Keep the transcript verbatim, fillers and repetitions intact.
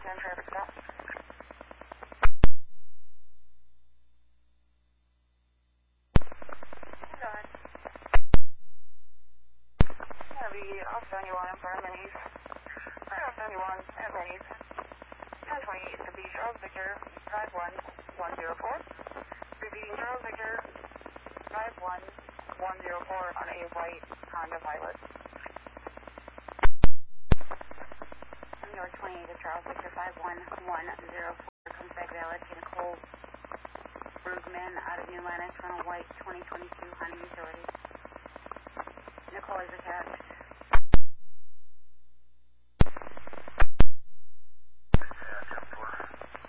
ten traffic stop. Go ahead. Yeah, the off seventy-one, I'm sorry, Minis. Right off seventy-one, at Minis. ten twenty-eight to be Charles Victor, five one one zero four. Repeating Charles Victor, five one one zero four on a white Honda Pilot. North twenty-eight to Charles Victor, five one one zero four. Comes back valid to Nicole Bergman out of New Lenox on a white twenty twenty-two Honda Utility. Nicole is attached.